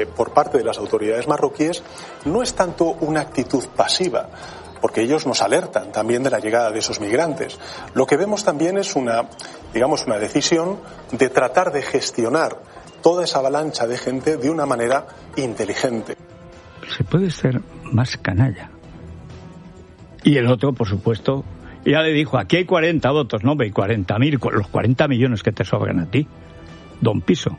Por parte de las autoridades marroquíes no es tanto una actitud pasiva, porque ellos nos alertan también de la llegada de esos migrantes. Lo que vemos también es una decisión de tratar de gestionar toda esa avalancha de gente de una manera inteligente. Se puede ser más canalla. Y el otro, por supuesto, ya le dijo, aquí hay 40 votos, no, hay 40.000, con los 40 millones que te sobran a ti, don Piso.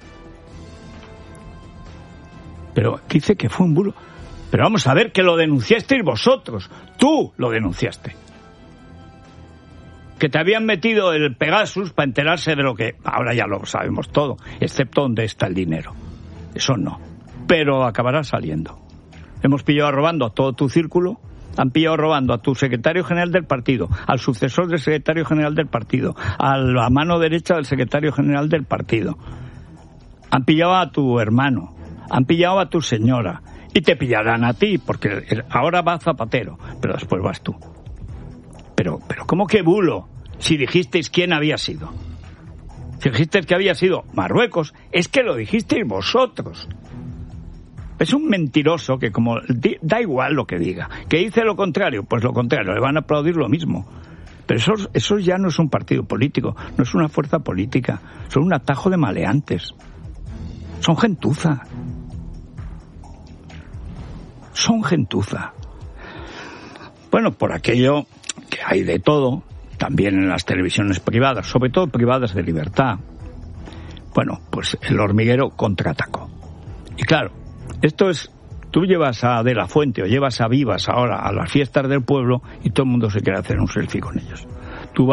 Pero dice que fue un bulo. Pero vamos a ver, que lo denunciasteis vosotros. Tú lo denunciaste. Que te habían metido el Pegasus para enterarse de lo que... Ahora ya lo sabemos todo, excepto dónde está el dinero. Eso no. Pero acabará saliendo. Hemos pillado robando a todo tu círculo. Han pillado robando a tu secretario general del partido, al sucesor del secretario general del partido, a la mano derecha del secretario general del partido. Han pillado a tu hermano. Han pillado a tu señora. Y te pillarán a ti, porque ahora va Zapatero, pero después vas tú. Pero ¿cómo que bulo? Si dijisteis quién había sido. Si dijisteis que había sido Marruecos, es que lo dijisteis vosotros. Es un mentiroso que como da igual lo que diga. ¿Que dice lo contrario? Pues lo contrario, le van a aplaudir lo mismo. Pero eso ya no es un partido político, no es una fuerza política, son un atajo de maleantes. Son gentuza. Son gentuza. Bueno, por aquello que hay de todo, también en las televisiones privadas, sobre todo privadas de libertad. Bueno, pues El Hormiguero contraatacó. Y claro, esto es, tú llevas a De la Fuente o llevas a Vivas ahora a las fiestas del pueblo y todo el mundo se quiere hacer un selfie con ellos. Tú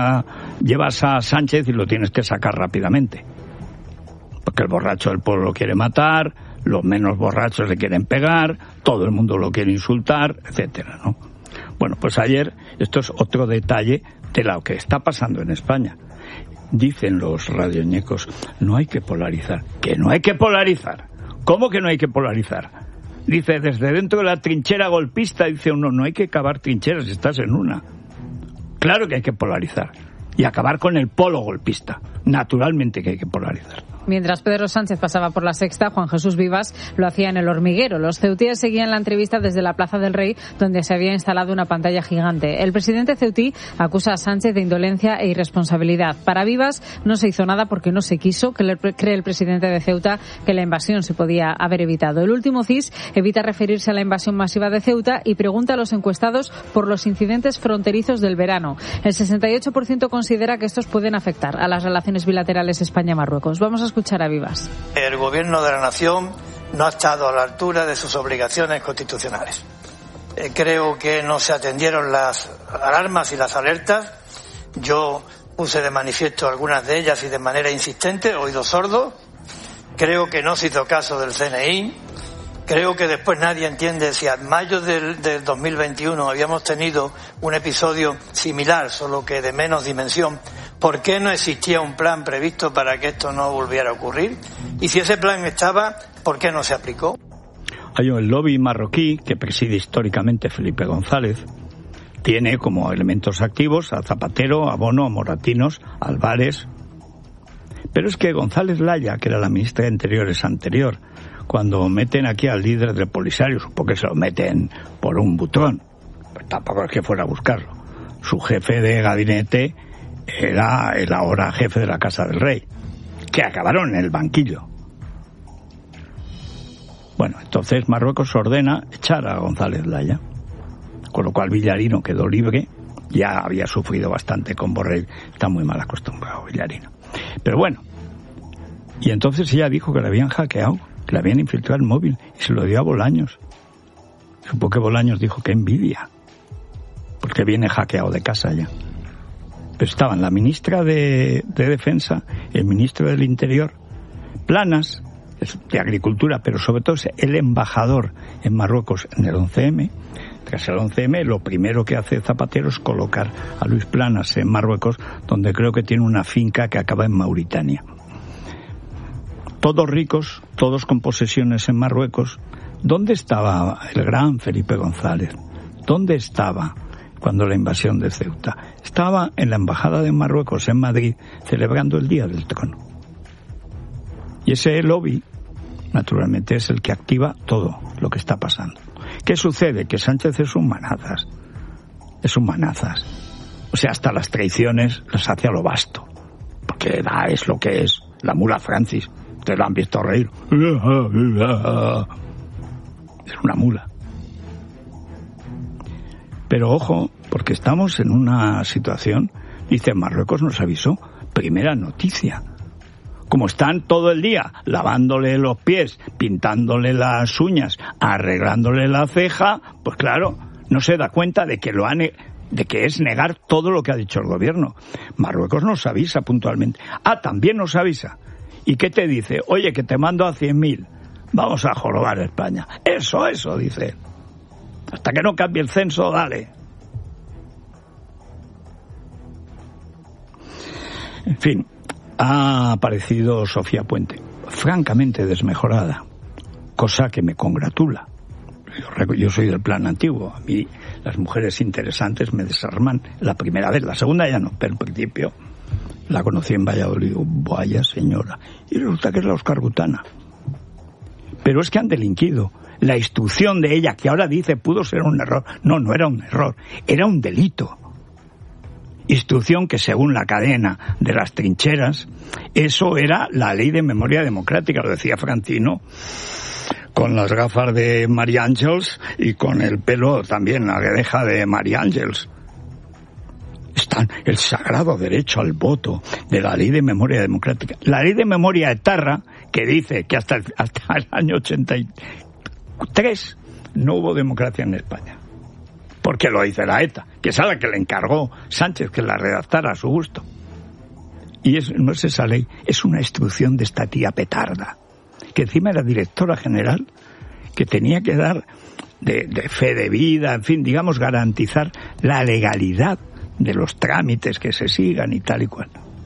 llevas a Sánchez y lo tienes que sacar rápidamente. Porque el borracho del pueblo lo quiere matar, los menos borrachos le quieren pegar, todo el mundo lo quiere insultar, etcétera, ¿no? Bueno, pues ayer, esto es otro detalle de lo que está pasando en España. Dicen los radioñecos, no hay que polarizar. ¿Que no hay que polarizar? ¿Cómo que no hay que polarizar? Dice, desde dentro de la trinchera golpista, dice uno, no hay que cavar trincheras, estás en una. Claro que hay que polarizar. Y acabar con el polo golpista. Naturalmente que hay que polarizar. Mientras Pedro Sánchez pasaba por La Sexta, Juan Jesús Vivas lo hacía en El Hormiguero. Los ceutíes seguían la entrevista desde la Plaza del Rey, donde se había instalado una pantalla gigante. El presidente ceutí acusa a Sánchez de indolencia e irresponsabilidad. Para Vivas no se hizo nada porque no se quiso, cree el presidente de Ceuta que la invasión se podía haber evitado. El último CIS evita referirse a la invasión masiva de Ceuta y pregunta a los encuestados por los incidentes fronterizos del verano. El 68% considera que estos pueden afectar a las relaciones bilaterales España-Marruecos. Vamos a escuchar a Vivas. El gobierno de la nación no ha estado a la altura de sus obligaciones constitucionales. Creo que no se atendieron las alarmas y las alertas. Yo puse de manifiesto algunas de ellas y de manera insistente, oídos sordos. Creo que no se hizo caso del CNI. Creo que después nadie entiende si en mayo del 2021 habíamos tenido un episodio similar, solo que de menos dimensión. ¿Por qué no existía un plan previsto para que esto no volviera a ocurrir? Y si ese plan estaba, ¿por qué no se aplicó? Hay el lobby marroquí, que preside históricamente Felipe González, tiene como elementos activos a Zapatero, a Bono, a Moratinos, a Álvarez. Pero es que González Laya, que era la ministra de Interiores anterior, cuando meten aquí al líder del Polisario, supongo que se lo meten por un botón, pues tampoco es que fuera a buscarlo. Su jefe de gabinete era el ahora jefe de la Casa del Rey, que acabaron en el banquillo. Bueno, entonces Marruecos ordena echar a González Laya, con lo cual Villarino quedó libre. Ya había sufrido bastante con Borrell, está muy mal acostumbrado Villarino. Pero bueno, y entonces ella dijo que le habían hackeado, que le habían infiltrado el móvil, y se lo dio a Bolaños. Supongo que Bolaños dijo que envidia, porque viene hackeado de casa ya. Pero estaban la ministra de Defensa, el ministro del Interior, Planas, de Agricultura, pero sobre todo el embajador en Marruecos en el 11M. Tras el 11M, lo primero que hace Zapatero es colocar a Luis Planas en Marruecos, donde creo que tiene una finca que acaba en Mauritania. Todos ricos, todos con posesiones en Marruecos. ¿Dónde estaba el gran Felipe González? ¿Dónde estaba cuando la invasión de Ceuta? Estaba en la embajada de Marruecos en Madrid celebrando el Día del Trono. Y ese lobby naturalmente, es el que activa todo lo que está pasando. ¿Qué sucede? Que Sánchez es un manazas. Es un manazas. O sea, hasta las traiciones las hace a lo basto. Porque es lo que es. La mula Francis. Ustedes la han visto reír. Es una mula. Pero ojo, porque estamos en una situación, dice, Marruecos nos avisó, primera noticia. Como están todo el día lavándole los pies, pintándole las uñas, arreglándole la ceja, pues claro, no se da cuenta de que de que es negar todo lo que ha dicho el gobierno. Marruecos nos avisa puntualmente. También nos avisa. ¿Y qué te dice? Oye, que te mando a 100.000. Vamos a jorobar España. Eso, dice. Hasta que no cambie el censo, dale. En fin, ha aparecido Sofía Puente, francamente desmejorada, cosa que me congratula. Yo soy del plan antiguo. A mí las mujeres interesantes me desarman la primera vez. La segunda ya no, pero en principio la conocí en Valladolid. Vaya señora. Y resulta que es la Óscar Gutana. Pero es que han delinquido. La instrucción de ella, que ahora dice pudo ser un error. No era un error. Era un delito. Instrucción que, según la cadena de las trincheras, eso era la ley de memoria democrática, lo decía Francino, con las gafas de María Ángeles y con el pelo también, la guedeja de María Ángeles. Está el sagrado derecho al voto de la ley de memoria democrática. La ley de memoria etarra, que dice que hasta el año 83 no hubo democracia en España. Porque lo dice la ETA, que es a la que le encargó Sánchez que la redactara a su gusto. Y no es esa ley, es una instrucción de esta tía petarda, que encima era directora general, que tenía que dar de fe de vida, en fin, digamos, garantizar la legalidad de los trámites que se sigan y tal y cual.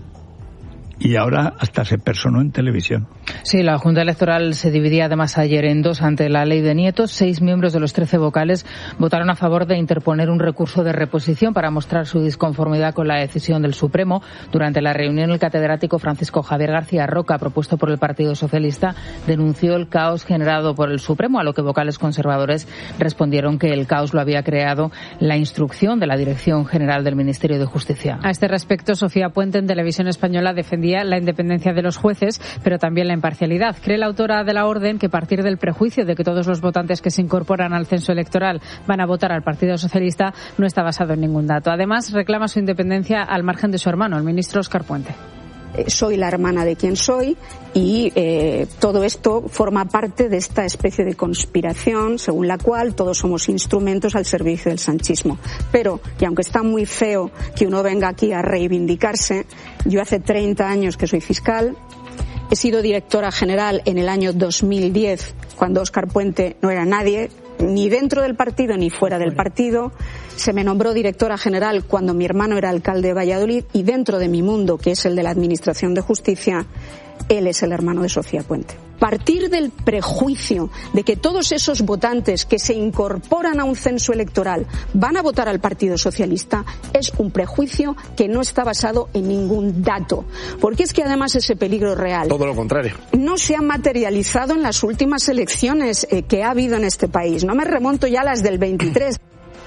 Y ahora hasta se personó en televisión. Sí, la Junta Electoral se dividía además ayer en dos ante la ley de nietos. 6 miembros de los 13 vocales votaron a favor de interponer un recurso de reposición para mostrar su disconformidad con la decisión del Supremo. Durante la reunión, el catedrático Francisco Javier García Roca, propuesto por el Partido Socialista, denunció el caos generado por el Supremo, a lo que vocales conservadores respondieron que el caos lo había creado la instrucción de la Dirección General del Ministerio de Justicia. A este respecto, Sofía Puente en Televisión Española defendía la independencia de los jueces, pero también la imparcialidad. Cree la autora de la orden que, a partir del prejuicio de que todos los votantes que se incorporan al censo electoral van a votar al Partido Socialista, no está basado en ningún dato. Además, reclama su independencia al margen de su hermano, el ministro Óscar Puente. Soy la hermana de quien soy y todo esto forma parte de esta especie de conspiración según la cual todos somos instrumentos al servicio del sanchismo. Pero, y aunque está muy feo que uno venga aquí a reivindicarse, yo hace 30 años que soy fiscal, he sido directora general en el año 2010, cuando Óscar Puente no era nadie, ni dentro del partido ni fuera del partido. Se me nombró directora general cuando mi hermano era alcalde de Valladolid, y dentro de mi mundo, que es el de la Administración de Justicia, él es el hermano de Sofía Puente. Partir del prejuicio de que todos esos votantes que se incorporan a un censo electoral van a votar al Partido Socialista es un prejuicio que no está basado en ningún dato. Porque es que además ese peligro real. Todo lo contrario. No se ha materializado en las últimas elecciones que ha habido en este país. No me remonto ya a las del 23.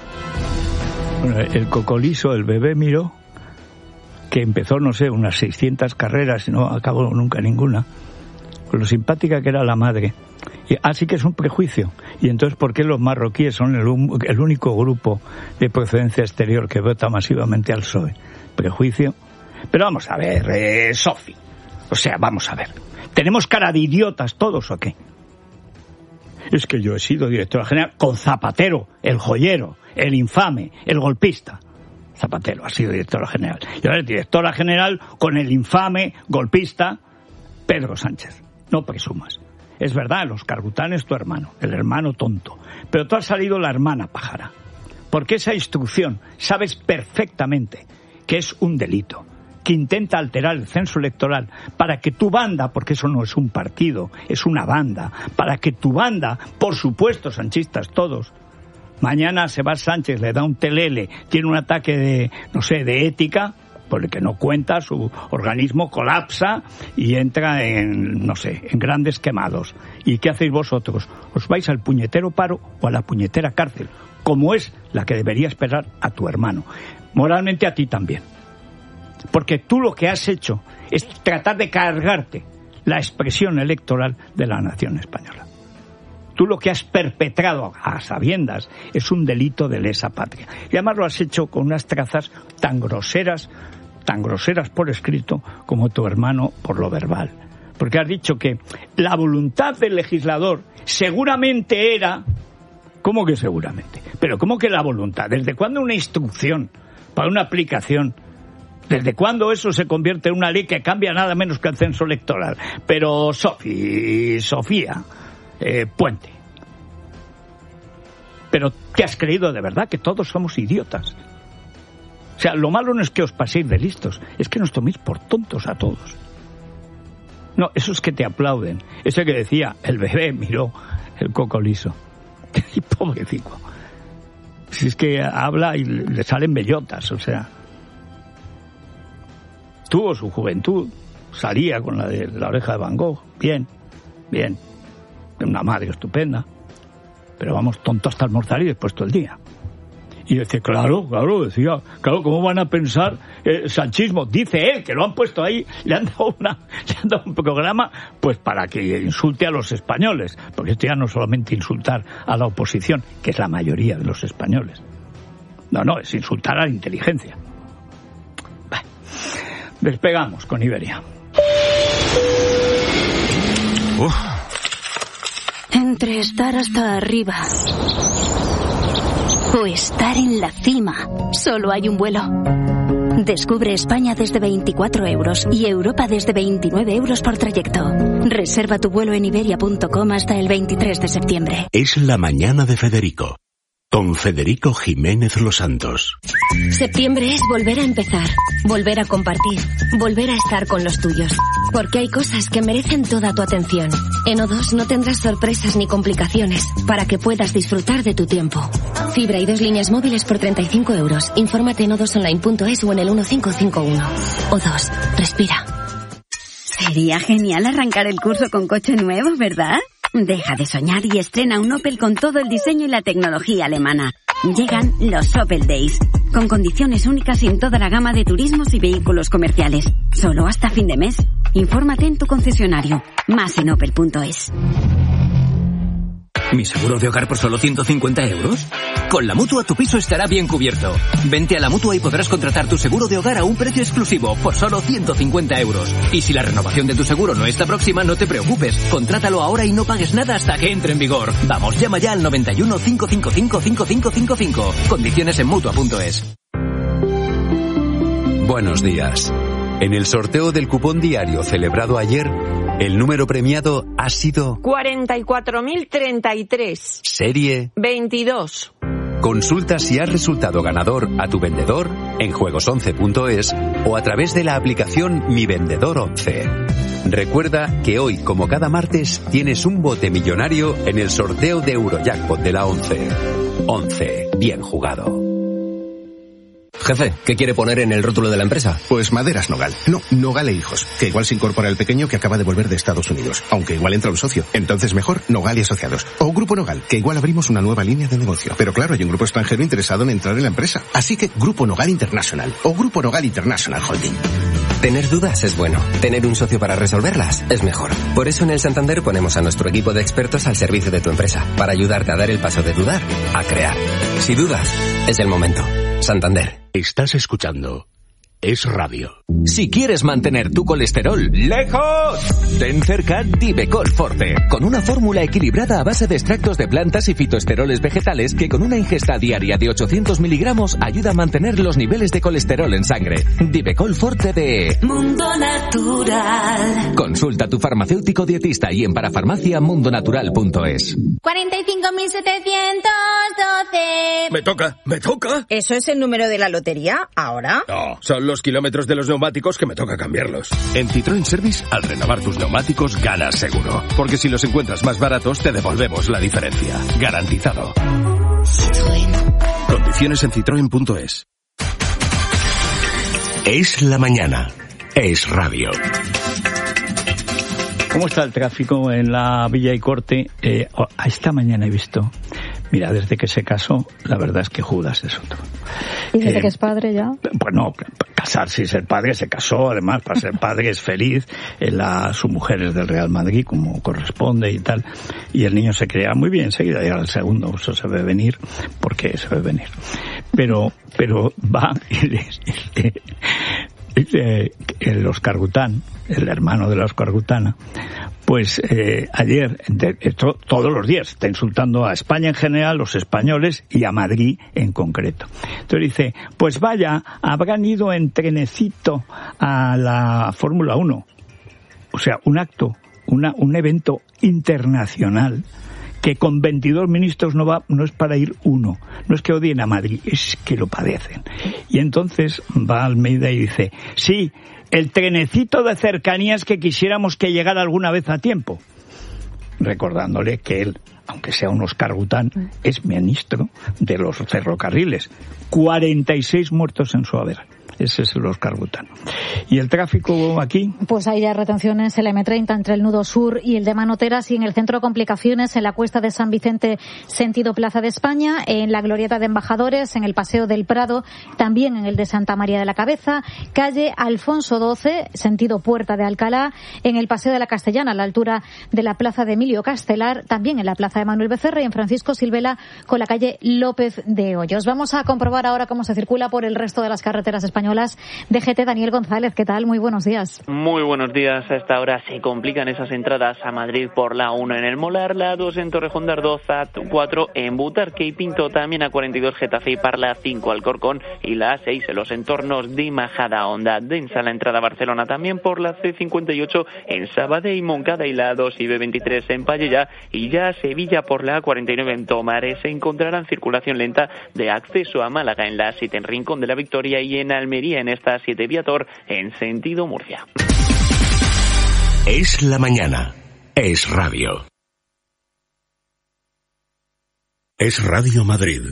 Bueno, el cocolizo, el bebé miró, que empezó, no sé, unas 600 carreras y no acabó nunca ninguna, con lo simpática que era la madre. Así que es un prejuicio. Y entonces, ¿por qué los marroquíes son el único grupo de procedencia exterior que vota masivamente al PSOE? Prejuicio. Pero vamos a ver, Sofi. O sea, vamos a ver. ¿Tenemos cara de idiotas todos o qué? Es que yo he sido directora general con Zapatero, el joyero, el infame, el golpista. Zapatero ha sido directora general. Y ahora es directora general con el infame golpista Pedro Sánchez. No presumas. Es verdad, el Óscar Gután es tu hermano, el hermano tonto. Pero tú has salido la hermana pájara. Porque esa instrucción sabes perfectamente que es un delito, que intenta alterar el censo electoral para que tu banda, porque eso no es un partido, es una banda, para que tu banda, por supuesto, sanchistas todos, mañana se va Sánchez, le da un telele, tiene un ataque de, no sé, de ética, por el que no cuenta, su organismo colapsa y entra en grandes quemados. ¿Y qué hacéis vosotros? ¿Os vais al puñetero paro o a la puñetera cárcel? Como es la que debería esperar a tu hermano. Moralmente a ti también. Porque tú lo que has hecho es tratar de cargarte la expresión electoral de la nación española. Tú lo que has perpetrado a sabiendas es un delito de lesa patria. Y además lo has hecho con unas trazas tan groseras por escrito como tu hermano por lo verbal. Porque has dicho que la voluntad del legislador seguramente era... ¿Cómo que seguramente? Pero ¿cómo que la voluntad? ¿Desde cuándo una instrucción para una aplicación? ¿Desde cuándo eso se convierte en una ley que cambia nada menos que el censo electoral? Pero Sofía Puente, ¿pero te has creído de verdad que todos somos idiotas? O sea, lo malo no es que os paséis de listos, es que nos toméis por tontos a todos. No, eso es que te aplauden. Ese que decía, el bebé miró el coco liso. Y pobrecito. Si es que habla y le salen bellotas, o sea. Tuvo su juventud, salía con la de la oreja de Van Gogh, bien, una madre estupenda, pero vamos, tonto hasta almorzar y después todo el día. Y decía, claro, ¿cómo van a pensar sanchismo? Dice él, que lo han puesto ahí, le han dado un programa pues para que insulte a los españoles, porque esto ya no solamente insultar a la oposición, que es la mayoría de los españoles. No, es insultar a la inteligencia. Despegamos con Iberia. Entre estar hasta arriba o estar en la cima, solo hay un vuelo. Descubre España desde 24 euros y Europa desde 29 euros por trayecto. Reserva tu vuelo en iberia.com hasta el 23 de septiembre. Es la mañana de Federico, con Federico Jiménez Los Santos. Septiembre es volver a empezar, volver a compartir, volver a estar con los tuyos. Porque hay cosas que merecen toda tu atención. En O2 no tendrás sorpresas ni complicaciones para que puedas disfrutar de tu tiempo. Fibra y 2 líneas móviles por 35 euros. Infórmate en o2online.es o en el 1551. O2, respira. Sería genial arrancar el curso con coche nuevo, ¿verdad? Deja de soñar y estrena un Opel con todo el diseño y la tecnología alemana. Llegan los Opel Days, con condiciones únicas en toda la gama de turismos y vehículos comerciales. Solo hasta fin de mes. Infórmate en tu concesionario. Más en opel.es. ¿Mi seguro de hogar por solo 150 euros? Con la Mutua tu piso estará bien cubierto. Vente a la Mutua y podrás contratar tu seguro de hogar a un precio exclusivo por solo 150 euros. Y si la renovación de tu seguro no está próxima, no te preocupes. Contrátalo ahora y no pagues nada hasta que entre en vigor. Vamos, llama ya al 91 555 5555. Condiciones en Mutua.es. Buenos días. En el sorteo del cupón diario celebrado ayer, el número premiado ha sido 44.033. Serie 22. Consulta si has resultado ganador a tu vendedor en juegos11.es o a través de la aplicación Mi Vendedor 11. Recuerda que hoy, como cada martes, tienes un bote millonario en el sorteo de Eurojackpot de la 11. 11. Bien jugado. Jefe, ¿qué quiere poner en el rótulo de la empresa? Pues Maderas Nogal. No, Nogal e Hijos. Que igual se incorpora el pequeño que acaba de volver de Estados Unidos. Aunque igual entra un socio. Entonces mejor Nogal y Asociados. O Grupo Nogal, que igual abrimos una nueva línea de negocio. Pero claro, hay un grupo extranjero interesado en entrar en la empresa. Así que Grupo Nogal International. O Grupo Nogal International Holding. Tener dudas es bueno. Tener un socio para resolverlas es mejor. Por eso en el Santander ponemos a nuestro equipo de expertos al servicio de tu empresa. Para ayudarte a dar el paso de dudar a crear. Si dudas, es el momento. Santander. Estás escuchando Es Radio. Si quieres mantener tu colesterol lejos, ten cerca Divecol Forte, con una fórmula equilibrada a base de extractos de plantas y fitoesteroles vegetales que con una ingesta diaria de 800 miligramos ayuda a mantener los niveles de colesterol en sangre. Divecol Forte de Mundo Natural. Consulta a tu farmacéutico dietista y en parafarmaciamundonatural.es. 45.712. Me toca. ¿Eso es el número de la lotería? ¿Ahora? No, son los kilómetros de los neumáticos que me toca cambiarlos. En Citroën Service, al renovar tus neumáticos, ganas seguro. Porque si los encuentras más baratos, te devolvemos la diferencia. Garantizado. Citroën. Condiciones en citroen.es. Es la mañana. Es radio. ¿Cómo está el tráfico en la Villa y Corte? Esta mañana he visto. Mira, desde que se casó, la verdad es que Judas es otro. ¿Y desde que es padre ya? Bueno, casarse y ser padre, se casó, además, para ser padre es feliz. Su mujer es del Real Madrid, como corresponde y tal. Y el niño se crea muy bien, enseguida llega el segundo, eso se ve venir, porque se ve venir. Pero va el Óscar Gután, el hermano de la Óscar Gutana, pues ayer, todos los días, está insultando a España en general, los españoles, y a Madrid en concreto. Entonces dice, pues vaya, habrán ido en trenecito a la Fórmula 1. O sea, un acto, un evento internacional, que con 22 ministros no es para ir uno. No es que odien a Madrid, es que lo padecen. Y entonces va Almeida y dice, sí, el trenecito de cercanías que quisiéramos que llegara alguna vez a tiempo. Recordándole que él, aunque sea un Óscar Gután, es ministro de los ferrocarriles. 46 muertos en su haber. Ese es el Óscar Gután. ¿Y el tráfico aquí? Pues hay ya retenciones en la M30 entre el nudo sur y el de Manoteras, y en el centro complicaciones en la cuesta de San Vicente sentido Plaza de España, en la glorieta de Embajadores, en el Paseo del Prado, también en el de Santa María de la Cabeza, calle Alfonso XII sentido Puerta de Alcalá, en el Paseo de la Castellana a la altura de la Plaza de Emilio Castelar, también en la Plaza de Manuel Becerra y en Francisco Silvela con la calle López de Hoyos. Vamos a comprobar ahora cómo se circula por el resto de las carreteras españolas. DGT, Daniel González, ¿qué tal? Muy buenos días. Muy buenos días. A esta hora se complican esas entradas a Madrid por la 1 en el Molar, la 2 en Torrejón de Ardoz, A4 en Butarque y Pinto, también A42 Getafe y Parla, 5 Alcorcón y la A6 en los entornos de Majadahonda. Densa la entrada a Barcelona también por la C58 en Sabadell y Moncada y la A2 y B23 en Pallejà, y ya a Sevilla por la A49 en Tomares se encontrarán circulación lenta de acceso a Málaga en la A7 en Rincón de la Victoria y en Almería en esta 7 Viator en sentido Murcia. Es la mañana. Es radio. Es Radio Madrid,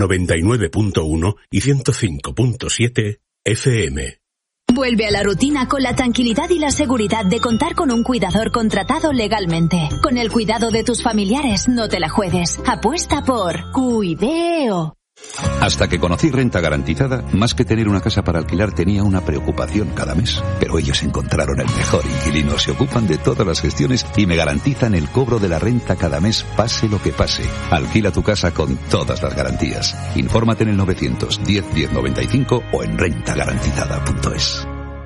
99.1 y 105.7 FM. Vuelve a la rutina con la tranquilidad y la seguridad de contar con un cuidador contratado legalmente. Con el cuidado de tus familiares, no te la juegues. Apuesta por Cuideo. Hasta que conocí Renta Garantizada, más que tener una casa para alquilar tenía una preocupación cada mes. Pero ellos encontraron el mejor inquilino, se ocupan de todas las gestiones y me garantizan el cobro de la renta cada mes, pase lo que pase. Alquila tu casa con todas las garantías. Infórmate en el 910 1095 o en rentagarantizada.es.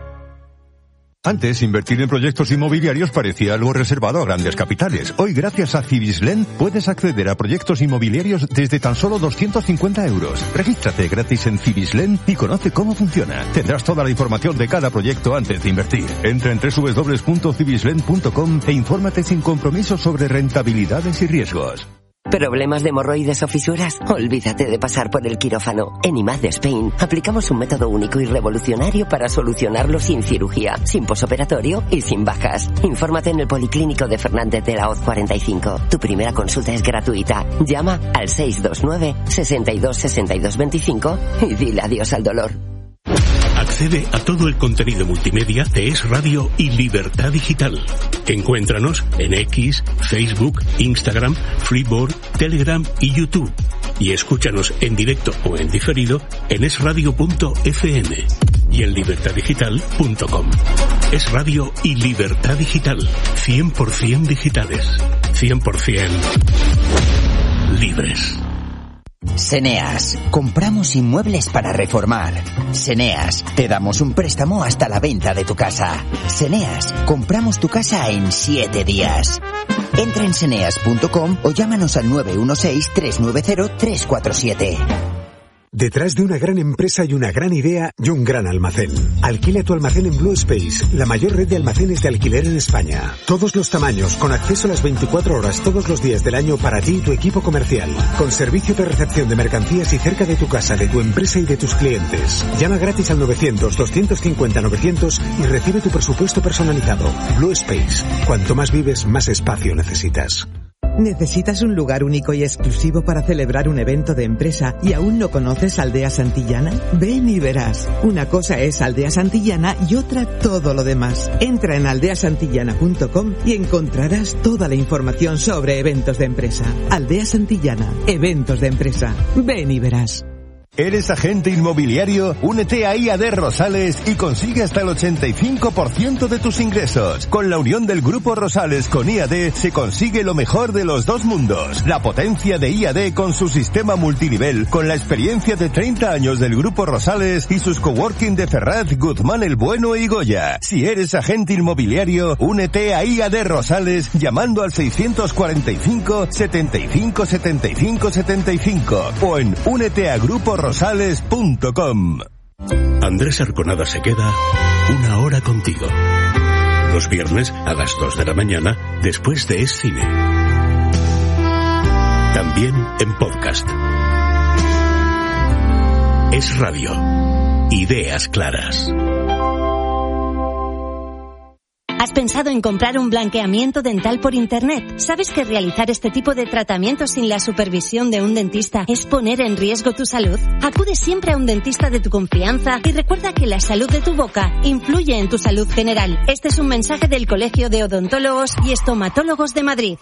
Antes, invertir en proyectos inmobiliarios parecía algo reservado a grandes capitales. Hoy, gracias a Cibislen, puedes acceder a proyectos inmobiliarios desde tan solo 250 euros. Regístrate gratis en Cibislen y conoce cómo funciona. Tendrás toda la información de cada proyecto antes de invertir. Entra en www.cibislen.com e infórmate sin compromiso sobre rentabilidades y riesgos. ¿Problemas de hemorroides o fisuras? Olvídate de pasar por el quirófano. En IMAD Spain aplicamos un método único y revolucionario para solucionarlo sin cirugía, sin posoperatorio y sin bajas. Infórmate en el Policlínico de Fernández de la Hoz 45. Tu primera consulta es gratuita. Llama al 629 62 62 25 y dile adiós al dolor. Accede a todo el contenido multimedia de Es Radio y Libertad Digital. Encuéntranos en X, Facebook, Instagram, Freeboard, Telegram y YouTube. Y escúchanos en directo o en diferido en esradio.fm y en libertaddigital.com. Es Radio y Libertad Digital. 100% digitales. 100% libres. Seneas, compramos inmuebles para reformar. Seneas, te damos un préstamo hasta la venta de tu casa. Seneas, compramos tu casa en 7 días. Entra en seneas.com o llámanos al 916-390-347. Detrás de una gran empresa y una gran idea y un gran almacén. Alquila tu almacén en Blue Space, la mayor red de almacenes de alquiler en España. Todos los tamaños, con acceso a las 24 horas todos los días del año para ti y tu equipo comercial. Con servicio de recepción de mercancías y cerca de tu casa, de tu empresa y de tus clientes. Llama gratis al 900-250-900 y recibe tu presupuesto personalizado. Blue Space. Cuanto más vives, más espacio necesitas. ¿Necesitas un lugar único y exclusivo para celebrar un evento de empresa y aún no conoces Aldea Santillana? Ven y verás. Una cosa es Aldea Santillana y otra todo lo demás. Entra en aldeasantillana.com y encontrarás toda la información sobre eventos de empresa. Aldea Santillana, eventos de empresa. Ven y verás. ¿Eres agente inmobiliario? Únete a IAD Rosales y consigue hasta el 85% de tus ingresos. Con la unión del Grupo Rosales con IAD se consigue lo mejor de los dos mundos. La potencia de IAD con su sistema multinivel, con la experiencia de 30 años del Grupo Rosales y sus coworking de Ferraz, Guzmán el Bueno y Goya. Si eres agente inmobiliario, únete a IAD Rosales llamando al 645 75 75 75 o en úneteagruporosales.com. Andrés Arconada se queda una hora contigo. Los viernes a las 2 de la mañana después de Es Cine. También en podcast. Es Radio. Ideas claras. ¿Has pensado en comprar un blanqueamiento dental por Internet? ¿Sabes que realizar este tipo de tratamientos sin la supervisión de un dentista es poner en riesgo tu salud? Acude siempre a un dentista de tu confianza y recuerda que la salud de tu boca influye en tu salud general. Este es un mensaje del Colegio de Odontólogos y Estomatólogos de Madrid.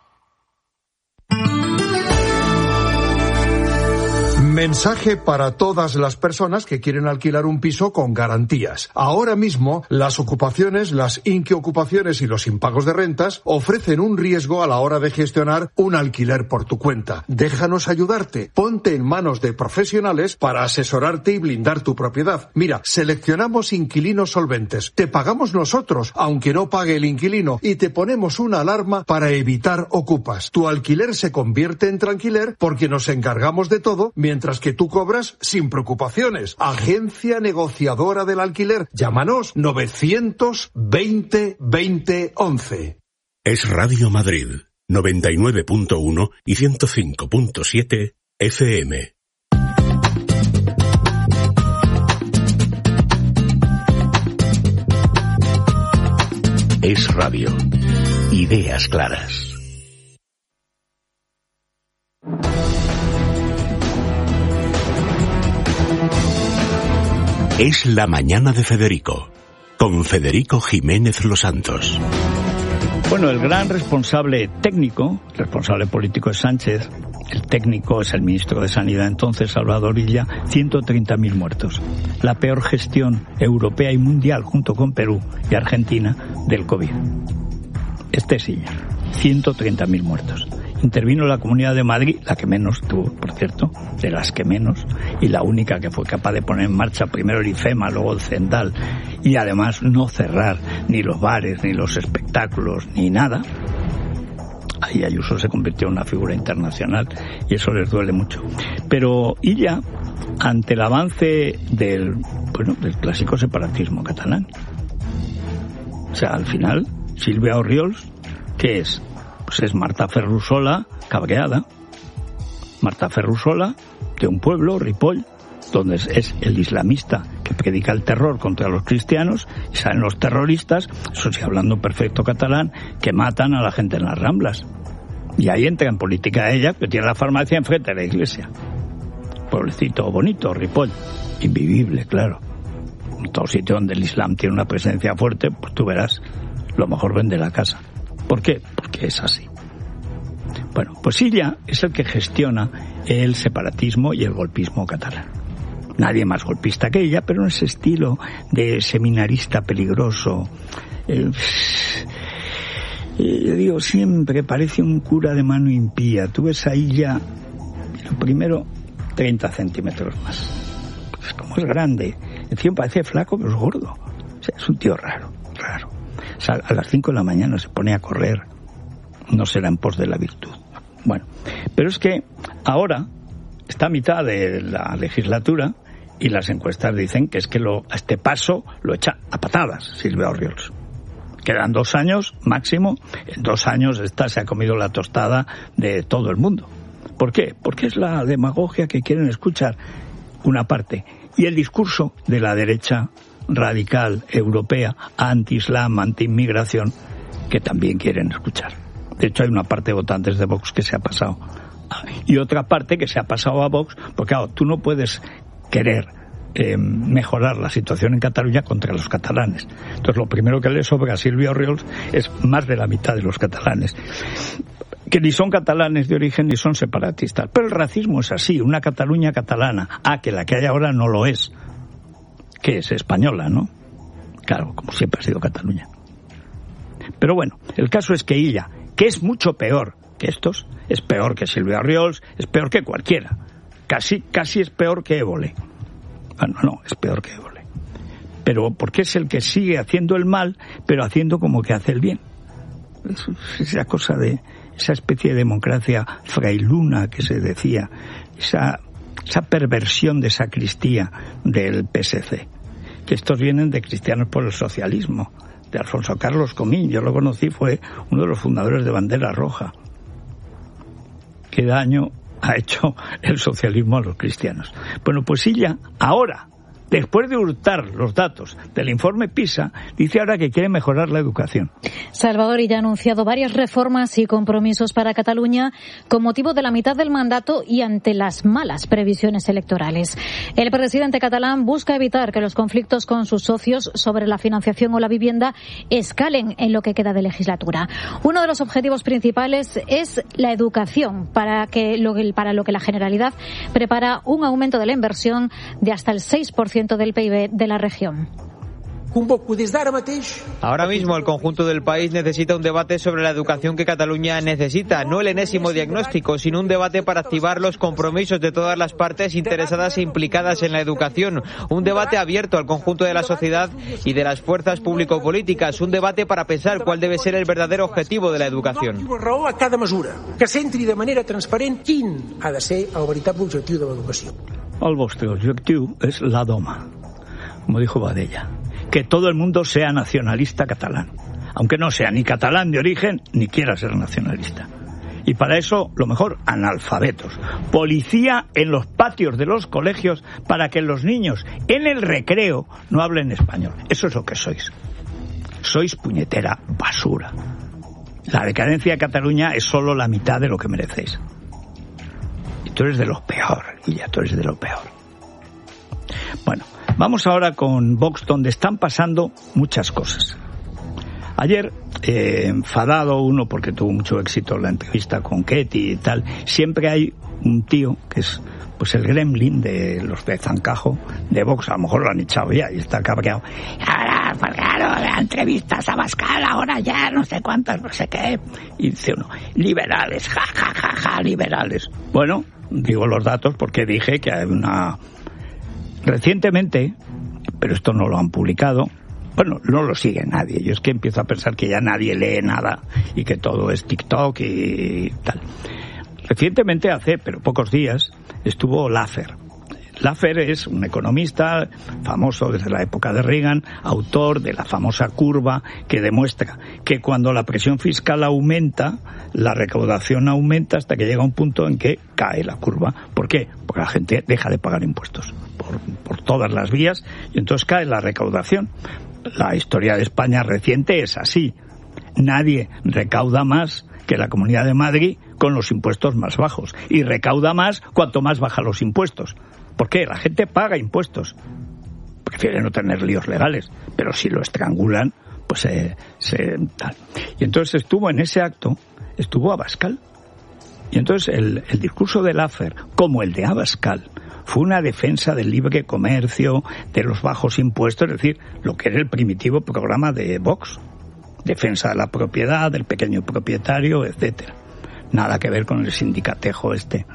Mensaje para todas las personas que quieren alquilar un piso con garantías. Ahora mismo, las ocupaciones, las inquiocupaciones y los impagos de rentas ofrecen un riesgo a la hora de gestionar un alquiler por tu cuenta. Déjanos ayudarte. Ponte en manos de profesionales para asesorarte y blindar tu propiedad. Mira, seleccionamos inquilinos solventes. Te pagamos nosotros, aunque no pague el inquilino, y te ponemos una alarma para evitar ocupas. Tu alquiler se convierte en tranquiler porque nos encargamos de todo mientras que tú cobras sin preocupaciones. Agencia negociadora del alquiler. Llámanos 920 20 11. Es Radio Madrid, 99.1 y 105.7 FM. Es Radio. Ideas claras. Es la mañana de Federico, con Federico Jiménez Los Santos. Bueno, el gran responsable técnico, responsable político es Sánchez, el técnico es el ministro de Sanidad entonces, Salvador Illa, 130.000 muertos. La peor gestión europea y mundial, junto con Perú y Argentina, del COVID. Este es Illa, 130.000 muertos. Intervino la Comunidad de Madrid, la que menos tuvo, por cierto, de las que menos, y la única que fue capaz de poner en marcha primero el IFEMA, luego el CENDAL, y además no cerrar ni los bares, ni los espectáculos, ni nada. Ahí Ayuso se convirtió en una figura internacional y eso les duele mucho. Pero Illa, ante el avance del clásico separatismo catalán, o sea, al final, Sílvia Orriols, ¿qué es? Pues es Marta Ferrusola cabreada. Marta Ferrusola, de un pueblo, Ripoll, donde es el islamista que predica el terror contra los cristianos, y salen los terroristas, eso sí, hablando perfecto catalán, que matan a la gente en las Ramblas. Y ahí entra en política ella, que tiene la farmacia enfrente de la iglesia. Pueblecito bonito, Ripoll. Invivible, claro. En todo sitio donde el Islam tiene una presencia fuerte, pues tú verás, lo mejor vende la casa. ¿Por qué? Porque es así. Bueno, pues Illa es el que gestiona el separatismo y el golpismo catalán. Nadie más golpista que ella, pero en ese estilo de seminarista peligroso. Yo digo siempre, parece un cura de mano impía. Tú ves a Illa, lo primero, 30 centímetros más. Pues como es grande, encima parece flaco, pero es gordo. O sea, es un tío raro. O sea, a las 5 de la mañana se pone a correr. No será en pos de la virtud. Bueno, pero es que ahora está a mitad de la legislatura y las encuestas dicen que es que a este paso lo echa a patadas Sílvia Orriols. Quedan 2 años máximo. En 2 años esta se ha comido la tostada de todo el mundo. ¿Por qué? Porque es la demagogia que quieren escuchar una parte y el discurso de la derecha radical europea, anti-islam, anti-inmigración, que también quieren escuchar. De hecho, hay una parte de votantes de Vox que se ha pasado. Y otra parte que se ha pasado a Vox, porque claro, tú no puedes querer mejorar la situación en Cataluña contra los catalanes. Entonces, lo primero que le sobra a Silvia Orriols es más de la mitad de los catalanes, que ni son catalanes de origen ni son separatistas. Pero el racismo es así, una Cataluña catalana. Que la que hay ahora no lo es, que es española, ¿no? Claro, como siempre ha sido Cataluña. Pero bueno, el caso es que ella, que es mucho peor que estos, es peor que Silvia Orriols, es peor que cualquiera. Casi es peor que Évole. Bueno, no, es peor que Évole. Pero porque es el que sigue haciendo el mal, pero haciendo como que hace el bien. Es esa cosa de esa especie de democracia frailuna que se decía, esa perversión de sacristía del PSC. Que estos vienen de Cristianos por el Socialismo, de Alfonso Carlos Comín. Yo lo conocí, fue uno de los fundadores de Bandera Roja. ¿Qué daño ha hecho el socialismo a los cristianos? Bueno, pues ella ahora, después de hurtar los datos del informe PISA, dice ahora que quiere mejorar la educación. Salvador Illa ha anunciado varias reformas y compromisos para Cataluña con motivo de la mitad del mandato y ante las malas previsiones electorales. El presidente catalán busca evitar que los conflictos con sus socios sobre la financiación o la vivienda escalen en lo que queda de legislatura. Uno de los objetivos principales es la educación, para lo que la Generalidad prepara un aumento de la inversión de hasta el 6% del PIB de la región. Ahora mismo el conjunto del país necesita un debate sobre la educación que Cataluña necesita, no el enésimo diagnóstico, sino un debate para activar los compromisos de todas las partes interesadas e implicadas en la educación, un debate abierto al conjunto de la sociedad y de las fuerzas público-políticas, un debate para pensar cuál debe ser el verdadero objetivo de la educación. A cada mesura, que centri de manera transparent quin ha de ser el veritable objectiu de l'educació. El vostre objectiu és la doma, como dijo Badella. Que todo el mundo sea nacionalista catalán, aunque no sea ni catalán de origen ni quiera ser nacionalista. Y para eso, lo mejor, analfabetos. Policía en los patios de los colegios para que los niños en el recreo no hablen español. Eso es lo que sois. Sois puñetera basura. La decadencia de Cataluña es solo la mitad de lo que merecéis. Y tú eres de lo peor, Illa, tú eres de lo peor. Bueno, vamos ahora con Vox, donde están pasando muchas cosas. Ayer, enfadado uno porque tuvo mucho éxito la entrevista con Ketty y tal, siempre hay un tío que es pues el gremlin de los de Zancajo, de Vox, a lo mejor lo han echado ya y está cabreado. Ahora, pues claro, la entrevistas a Abascal, ahora ya no sé cuántas, no sé qué. Y dice uno, liberales, ja, ja, ja, ja, liberales. Bueno, digo los datos porque dije que hay una... Recientemente, pero esto no lo han publicado, bueno, no lo sigue nadie. Yo es que empiezo a pensar que ya nadie lee nada y que todo es TikTok y tal. Recientemente, hace pero pocos días, estuvo Laffer. Laffer es un economista famoso desde la época de Reagan, autor de la famosa curva que demuestra que cuando la presión fiscal aumenta, la recaudación aumenta hasta que llega un punto en que cae la curva. ¿Por qué? Porque la gente deja de pagar impuestos por todas las vías y entonces cae la recaudación. La historia de España reciente es así. Nadie recauda más que la Comunidad de Madrid con los impuestos más bajos y recauda más cuanto más bajan los impuestos. ¿Por qué? La gente paga impuestos. Prefiere no tener líos legales, pero si lo estrangulan, pues tal. Y entonces estuvo en ese acto, estuvo Abascal. Y entonces el discurso de Laffer, como el de Abascal, fue una defensa del libre comercio, de los bajos impuestos, es decir, lo que era el primitivo programa de Vox. Defensa de la propiedad, del pequeño propietario, etcétera. Nada que ver con el sindicatejo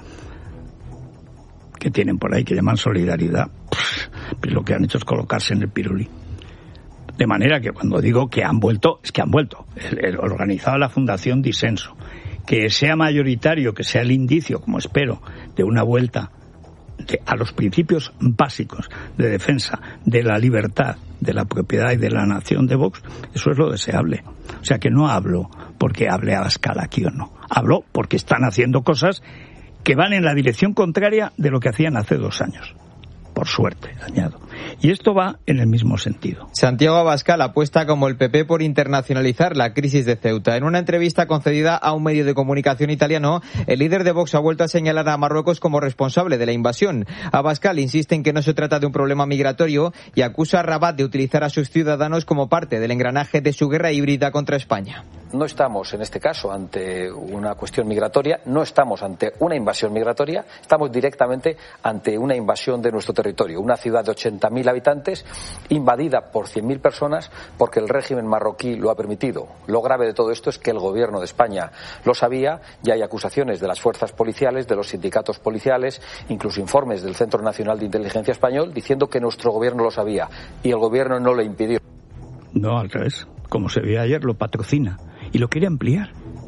que tienen por ahí, que llaman solidaridad. Pues lo que han hecho es colocarse en el pirulí. De manera que cuando digo que han vuelto, es que han vuelto. El organizado la Fundación Disenso. Que sea mayoritario, que sea el indicio, como espero, de una vuelta a los principios básicos de defensa de la libertad, de la propiedad y de la nación de Vox, eso es lo deseable. O sea que no hablo porque hable Abascal aquí o no. Hablo porque están haciendo cosas que van en la dirección contraria de lo que hacían hace 2 años. por suerte, añado. Y esto va en el mismo sentido. Santiago Abascal apuesta como el PP por internacionalizar la crisis de Ceuta. En una entrevista concedida a un medio de comunicación italiano, el líder de Vox ha vuelto a señalar a Marruecos como responsable de la invasión. Abascal insiste en que no se trata de un problema migratorio y acusa a Rabat de utilizar a sus ciudadanos como parte del engranaje de su guerra híbrida contra España. No estamos, en este caso, ante una cuestión migratoria, no estamos ante una invasión migratoria, estamos directamente ante una invasión de nuestro territorio. Una ciudad de 80.000 habitantes invadida por 100.000 personas porque el régimen marroquí lo ha permitido. Lo grave de todo esto es que el gobierno de España lo sabía y hay acusaciones de las fuerzas policiales, de los sindicatos policiales, incluso informes del Centro Nacional de Inteligencia Español diciendo que nuestro gobierno lo sabía y el gobierno no le impidió. No, al revés. Como se vio ayer, lo patrocina y lo quiere ampliar.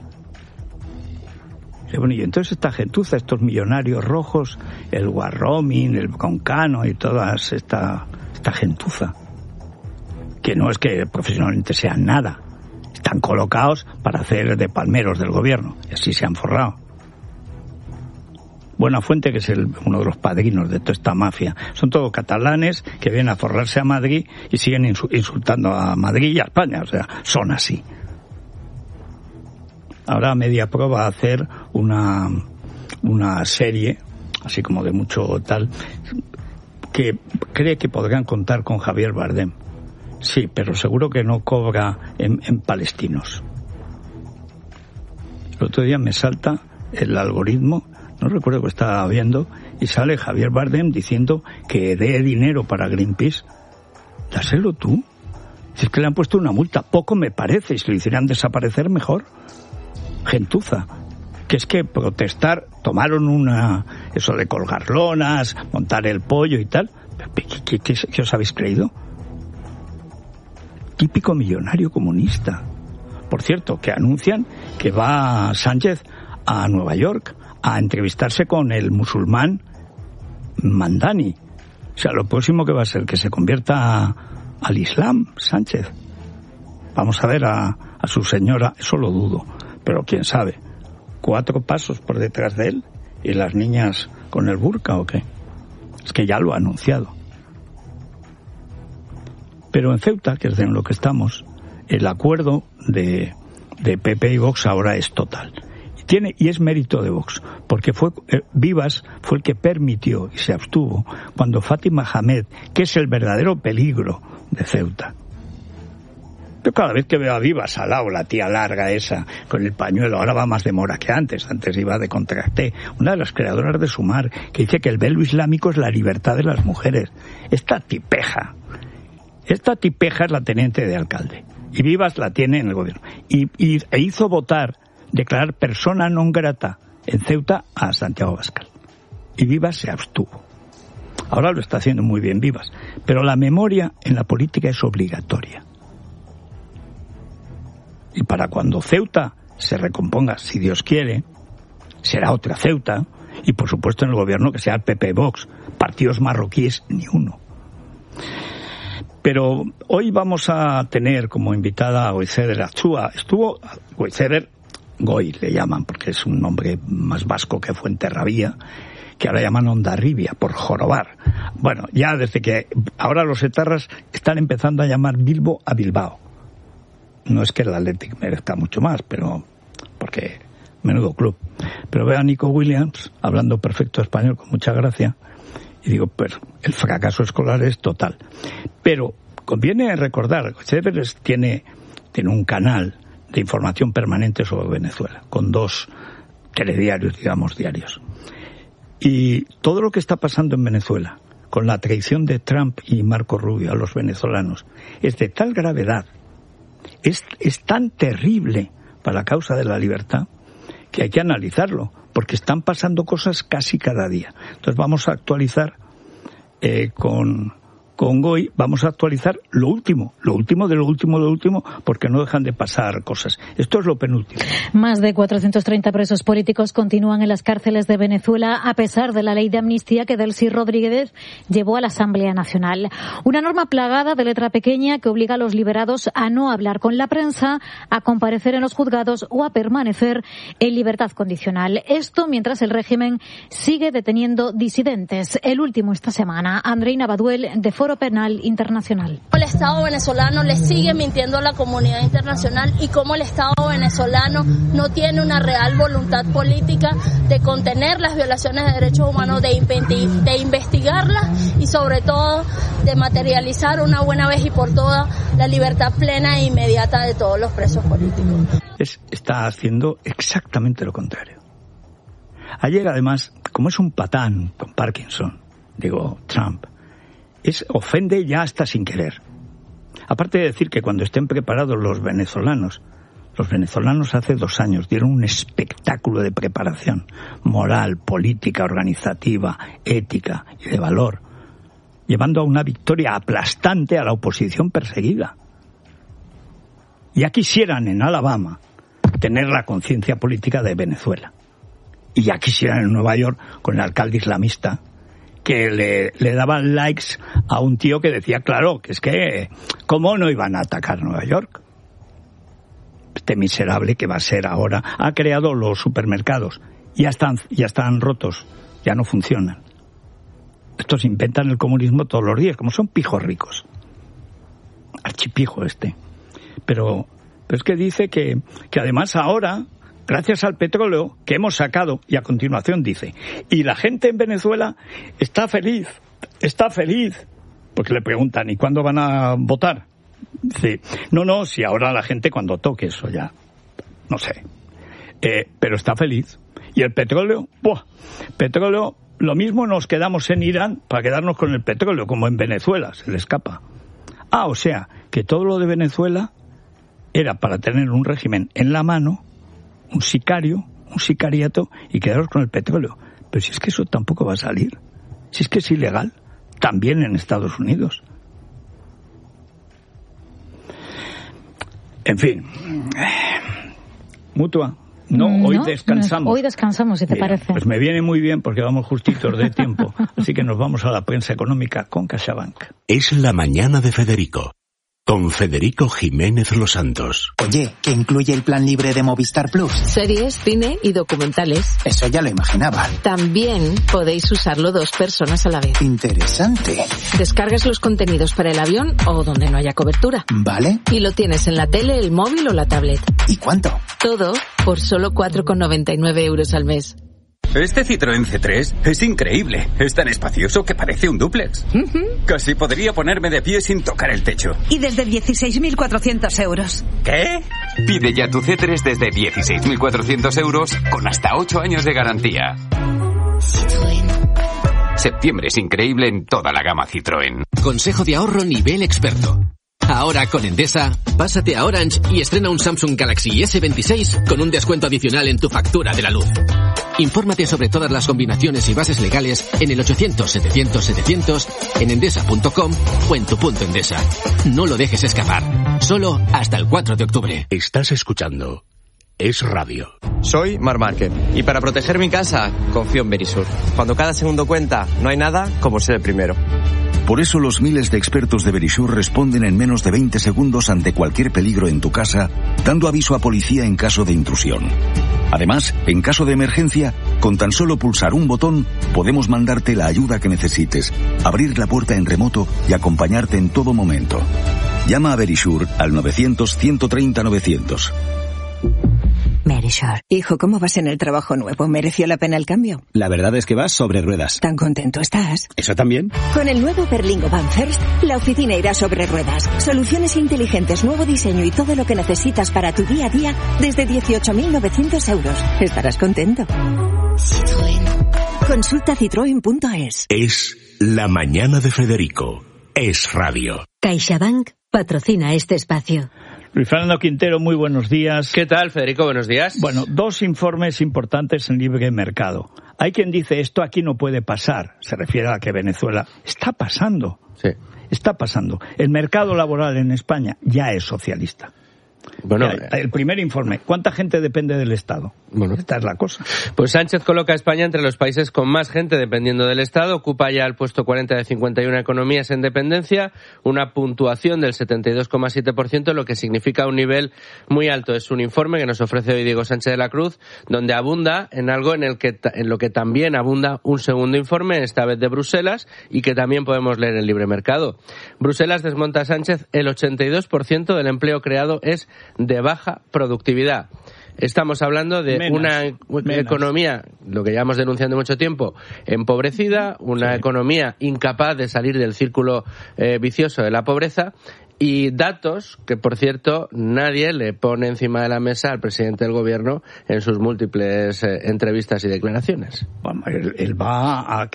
Bueno, y entonces esta gentuza, estos millonarios rojos, el Warroaming, el Broncano y toda esta gentuza, que no es que profesionalmente sean nada, están colocados para hacer de palmeros del gobierno, y así se han forrado. Buenafuente, que es uno de los padrinos de toda esta mafia, son todos catalanes que vienen a forrarse a Madrid y siguen insultando a Madrid y a España, o sea, son así. Ahora Mediapro va a hacer una serie, así como de mucho tal, que cree que podrán contar con Javier Bardem. Sí, pero seguro que no cobra en palestinos. El otro día me salta el algoritmo, no recuerdo que estaba viendo, y sale Javier Bardem diciendo que dé dinero para Greenpeace. Dáselo tú. Si es que le han puesto una multa, poco me parece, y si lo hicieran desaparecer mejor. Gentuza, que es que protestar, tomaron eso de colgar lonas, montar el pollo y tal. ¿Qué os habéis creído? Típico millonario comunista. Por cierto, que anuncian que va Sánchez a Nueva York a entrevistarse con el musulmán Mandani. O sea, lo próximo que va a ser que se convierta al Islam, Sánchez. Vamos a ver a su señora, eso lo dudo. Pero quién sabe, 4 pasos por detrás de él y las niñas con el burka o qué. Es que ya lo ha anunciado. Pero en Ceuta, que es de lo que estamos, el acuerdo de PP y Vox ahora es total. Y es mérito de Vox, porque Vivas fue el que permitió y se abstuvo cuando Fátima Hamed, que es el verdadero peligro de Ceuta. Yo cada vez que veo a Vivas al lado, la tía larga esa, con el pañuelo, ahora va más de mora que antes iba de contracté, una de las creadoras de Sumar, que dice que el velo islámico es la libertad de las mujeres. Esta tipeja es la teniente de alcalde, y Vivas la tiene en el gobierno, e hizo declarar persona non grata en Ceuta a Santiago Abascal, y Vivas se abstuvo. Ahora lo está haciendo muy bien Vivas, pero la memoria en la política es obligatoria. Y para cuando Ceuta se recomponga, si Dios quiere, será otra Ceuta, y por supuesto en el gobierno que sea el PP Vox, partidos marroquíes ni uno. Pero hoy vamos a tener como invitada a Goizer Atzua. Estuvo Goizer, Goi le llaman, porque es un nombre más vasco que Fuenterrabía, que ahora llaman Hondarribia, por jorobar. Bueno, ya desde que ahora los etarras están empezando a llamar Bilbo a Bilbao. No es que el Athletic merezca mucho más, pero porque menudo club. Pero veo a Nico Williams hablando perfecto español con mucha gracia y digo, pero el fracaso escolar es total. Pero conviene recordar, Severus tiene un canal de información permanente sobre Venezuela, con 2 telediarios, digamos, diarios. Y todo lo que está pasando en Venezuela, con la traición de Trump y Marco Rubio a los venezolanos, es de tal gravedad, es tan terrible para la causa de la libertad que hay que analizarlo, porque están pasando cosas casi cada día. Entonces vamos a actualizar con con Goy vamos a actualizar lo último de lo último, porque no dejan de pasar cosas. Esto es lo penúltimo. Más de 430 presos políticos continúan en las cárceles de Venezuela a pesar de la ley de amnistía que Delcy Rodríguez llevó a la Asamblea Nacional. Una norma plagada de letra pequeña que obliga a los liberados a no hablar con la prensa, a comparecer en los juzgados o a permanecer en libertad condicional. Esto mientras el régimen sigue deteniendo disidentes. El último esta semana, Andreina Baduel, de Foro Penal Internacional. El Estado venezolano le sigue mintiendo a la comunidad internacional y cómo el Estado venezolano no tiene una real voluntad política de contener las violaciones de derechos humanos, de investigarlas y sobre todo de materializar una buena vez y por todas la libertad plena e inmediata de todos los presos políticos. Está haciendo exactamente lo contrario. Ayer, además, como es un patán con Parkinson, Trump, ofende ya hasta sin querer. Aparte de decir que cuando estén preparados los venezolanos hace 2 años dieron un espectáculo de preparación moral, política, organizativa, ética y de valor, llevando a una victoria aplastante a la oposición perseguida. Ya quisieran en Alabama tener la conciencia política de Venezuela. Y ya quisieran en Nueva York con el alcalde islamista que le daban likes a un tío que decía, claro, que es que ¿cómo no iban a atacar Nueva York? Este miserable que va a ser ahora ha creado los supermercados. Ya están rotos, ya no funcionan. Estos inventan el comunismo todos los días, como son pijos ricos. Archipijo este. Pero es que dice que además ahora, gracias al petróleo que hemos sacado, y a continuación dice, y la gente en Venezuela está feliz, porque le preguntan, ¿y cuándo van a votar? Dice, no, si ahora la gente cuando toque eso ya, no sé, pero está feliz. Y el petróleo, petróleo, lo mismo nos quedamos en Irán para quedarnos con el petróleo, como en Venezuela, se le escapa. O sea, que todo lo de Venezuela era para tener un régimen en la mano, un sicariato y quedaros con el petróleo. Pero si es que eso tampoco va a salir. Si es que es ilegal, también en Estados Unidos. En fin. Mutua. Hoy descansamos. Hoy descansamos, si te parece. Pues me viene muy bien porque vamos justitos de tiempo. Así que nos vamos a la prensa económica con CaixaBank. Es la mañana de Federico. Con Federico Jiménez Los Santos. Oye, ¿qué incluye el plan libre de Movistar Plus? Series, cine y documentales. Eso ya lo imaginaba. También podéis usarlo 2 personas a la vez. Interesante. Descargas los contenidos para el avión o donde no haya cobertura. Vale. Y lo tienes en la tele, el móvil o la tablet. ¿Y cuánto? Todo por solo 4,99 € al mes. Este Citroën C3 es increíble. Es tan espacioso que parece un dúplex. Casi podría ponerme de pie sin tocar el techo. Y desde 16.400 €. ¿Qué? Pide ya tu C3 desde 16.400 € con hasta 8 años de garantía. Citroën. Septiembre es increíble en toda la gama Citroën. Consejo de ahorro nivel experto. Ahora con Endesa, pásate a Orange y estrena un Samsung Galaxy S26 con un descuento adicional en tu factura de la luz. Infórmate sobre todas las combinaciones y bases legales en el 800-700-700, en endesa.com o en tu punto Endesa. No lo dejes escapar. Solo hasta el 4 de octubre. Estás escuchando Es Radio. Soy Marc Márquez y para proteger mi casa confío en Verisur. Cuando cada segundo cuenta, no hay nada como ser el primero. Por eso los miles de expertos de Verisur responden en menos de 20 segundos ante cualquier peligro en tu casa, dando aviso a policía en caso de intrusión. Además, en caso de emergencia, con tan solo pulsar un botón, podemos mandarte la ayuda que necesites, abrir la puerta en remoto y acompañarte en todo momento. Llama a Verisur al 900-130-900. Verisur. Hijo, ¿cómo vas en el trabajo nuevo? ¿Mereció la pena el cambio? La verdad es que vas sobre ruedas. ¿Tan contento estás? ¿Eso también? Con el nuevo Berlingo Van First, la oficina irá sobre ruedas. Soluciones inteligentes, nuevo diseño y todo lo que necesitas para tu día a día desde 18.900 €. Estarás contento. Citroën. Consulta citroen.es. Es la mañana de Federico. Es Radio. CaixaBank patrocina este espacio. Luis Fernando Quintero, muy buenos días. ¿Qué tal, Federico? Buenos días. Bueno, 2 informes importantes en libre mercado. Hay quien dice esto aquí no puede pasar. Se refiere a que Venezuela está pasando. Sí. Está pasando. El mercado laboral en España ya es socialista. Bueno, el primer informe, ¿cuánta gente depende del Estado? Bueno, esta es la cosa. Pues Sánchez coloca a España entre los países con más gente dependiendo del Estado, ocupa ya el puesto 40 de 51 economías en dependencia, una puntuación del 72,7%, lo que significa un nivel muy alto. Es un informe que nos ofrece hoy Diego Sánchez de la Cruz, donde abunda en algo en lo que también abunda un segundo informe, esta vez de Bruselas, y que también podemos leer en Libre Mercado. Bruselas desmonta a Sánchez, el 82% del empleo creado es de baja productividad. Estamos hablando de una economía, lo que llevamos denunciando mucho tiempo, empobrecida, una economía incapaz de salir del círculo vicioso de la pobreza, y datos que, por cierto, nadie le pone encima de la mesa al presidente del gobierno en sus múltiples entrevistas y declaraciones. Bueno, él va al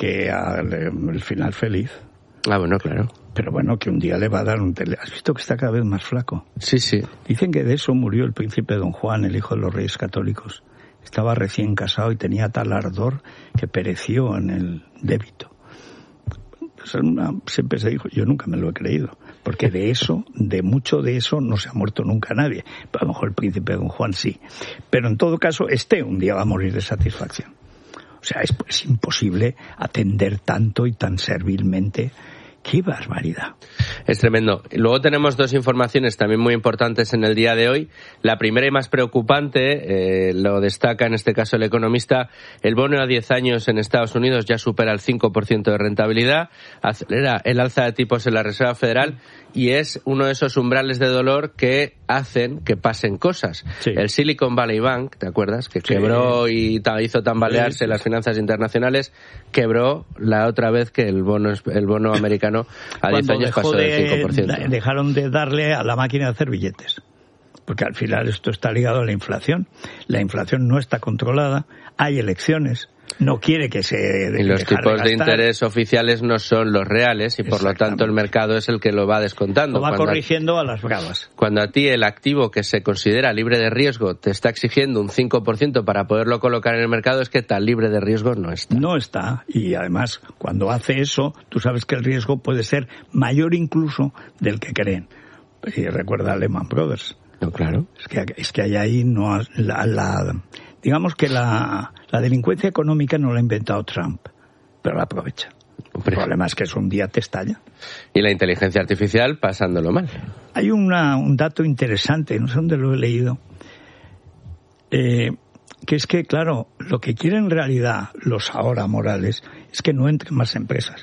final feliz. Ah, bueno, claro. Pero bueno, que un día le va a dar un ¿Has visto que está cada vez más flaco? Sí, sí. Dicen que de eso murió el príncipe Don Juan, el hijo de los Reyes Católicos. Estaba recién casado y tenía tal ardor que pereció en el débito. Pues siempre se dijo, yo nunca me lo he creído, porque de mucho de eso no se ha muerto nunca nadie. A lo mejor el príncipe Don Juan sí. Pero en todo caso, un día va a morir de satisfacción. O sea, es imposible atender tanto y tan servilmente. ¡Qué barbaridad! Es tremendo. Luego tenemos dos informaciones también muy importantes en el día de hoy. La primera y más preocupante, lo destaca en este caso el economista, el bono a 10 años en Estados Unidos ya supera el 5% de rentabilidad, acelera el alza de tipos en la Reserva Federal y es uno de esos umbrales de dolor que hacen que pasen cosas. Sí. El Silicon Valley Bank, ¿te acuerdas? Que quebró y hizo tambalearse las finanzas internacionales, quebró la otra vez que el bono americano a 10 años pasó del 5%. Dejaron de darle a la máquina de hacer billetes. Porque al final esto está ligado a la inflación. La inflación no está controlada, hay elecciones, no quiere que se... Y los tipos de interés oficiales no son los reales y por lo tanto el mercado es el que lo va descontando. Lo va corrigiendo a las bravas. Cuando a ti el activo que se considera libre de riesgo te está exigiendo un 5% para poderlo colocar en el mercado, es que tan libre de riesgo no está. No está, y además cuando hace eso, tú sabes que el riesgo puede ser mayor incluso del que creen. Y recuerda a Lehman Brothers. No, claro. Es que hay ahí no digamos que la delincuencia económica no la ha inventado Trump, pero la aprovecha. El problema es que eso un día te estalla. Y la inteligencia artificial pasándolo mal. Hay un dato interesante, no sé dónde lo he leído, que es que, claro, lo que quieren en realidad los ahora Morales es que no entren más empresas.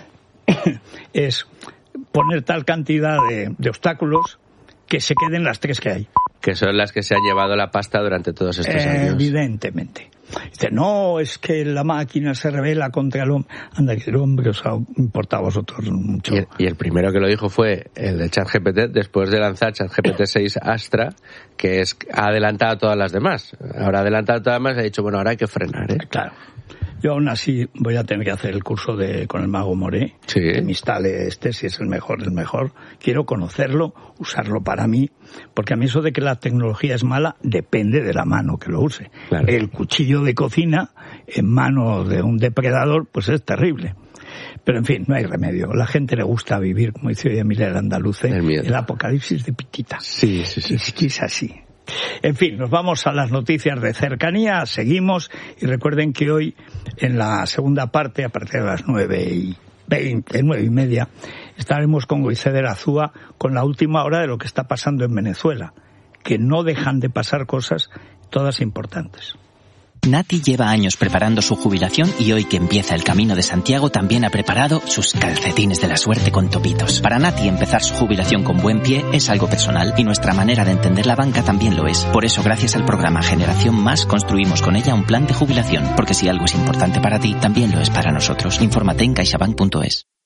Es poner tal cantidad de obstáculos que se queden las 3 que hay. Que son las que se han llevado la pasta durante todos estos años. Evidentemente. Dice, no, es que la máquina se rebela contra el hombre. Anda, que el hombre os ha importado a vosotros mucho. Y el primero que lo dijo fue el de ChatGPT, después de lanzar ChatGPT 6 Astra, que ha adelantado a todas las demás. Ahora ha adelantado a todas las demás y ha dicho, bueno, ahora hay que frenar, ¿eh? Claro. Yo aún así voy a tener que hacer el curso con el mago Moré, sí. Que me instale si es el mejor del mejor. Quiero conocerlo, usarlo para mí, porque a mí eso de que la tecnología es mala depende de la mano que lo use. Claro. El cuchillo de cocina en manos de un depredador, pues es terrible. Pero en fin, no hay remedio. La gente le gusta vivir, como dice hoy Emilia el Andaluce, el apocalipsis de Pitita. Sí. Es así. En fin, nos vamos a las noticias de cercanía, seguimos y recuerden que hoy en la segunda parte, a partir de las 9:20, estaremos con Goizáder Azúa con la última hora de lo que está pasando en Venezuela, que no dejan de pasar cosas todas importantes. Nati lleva años preparando su jubilación y hoy que empieza el Camino de Santiago también ha preparado sus calcetines de la suerte con topitos. Para Nati empezar su jubilación con buen pie es algo personal y nuestra manera de entender la banca también lo es. Por eso gracias al programa Generación Más construimos con ella un plan de jubilación, porque si algo es importante para ti, también lo es para nosotros. Infórmate en caixabank.es.